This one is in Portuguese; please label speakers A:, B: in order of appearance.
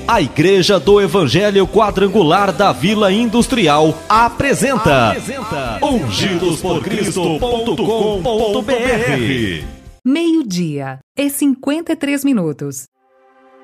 A: A Igreja do Evangelho Quadrangular da Vila Industrial apresenta ungidosporcristo.com.br.
B: 12:53.